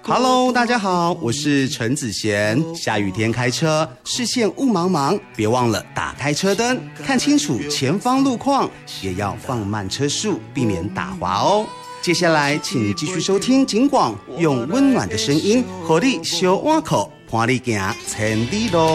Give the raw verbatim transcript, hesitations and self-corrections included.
Hello， 大家好，我是陈子贤。下雨天开车，视线雾茫茫，别忘了打开车灯，看清楚前方路况，也要放慢车速，避免打滑哦。接下来，请继续收听警广，用温暖的声音，和你小碗口，伴你行千里路。